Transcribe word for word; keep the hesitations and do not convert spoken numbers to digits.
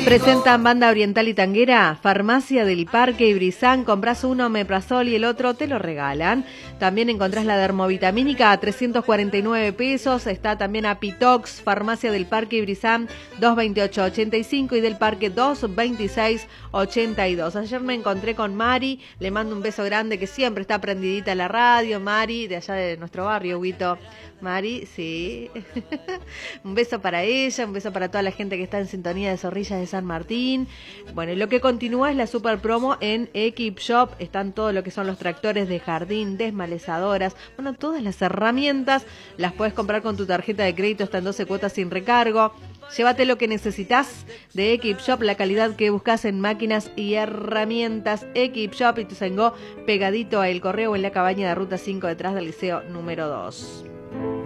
Presentan Banda Oriental y Tanguera, Farmacia del Parque y Brizán. Compras uno omeprazol y el otro te lo regalan. También encontrás la dermovitamínica a trescientos cuarenta y nueve pesos. Está también Apitox, Farmacia del Parque y Brizán, doscientos veintiocho ochenta y cinco y del Parque doscientos veintiséis ochenta y dos. Ayer me encontré con Mari, le mando un beso grande, que siempre está prendidita a la radio. Mari, de allá de nuestro barrio, Huito. Mari, sí. Un beso para ella, un beso para toda la gente que está en sintonía de Zorrillas de San Martín. Bueno, y lo que continúa es la super promo en Equip Shop. Están todo lo que son los tractores de jardín, desmalezadoras. Bueno, todas las herramientas las puedes comprar con tu tarjeta de crédito hasta en doce cuotas sin recargo. Llévate lo que necesitas de Equip Shop, la calidad que buscas en máquinas y herramientas. Equip Shop, y tu Ituzaingó, pegadito a El Correo, en la cabaña de Ruta cinco, detrás del Liceo número dos.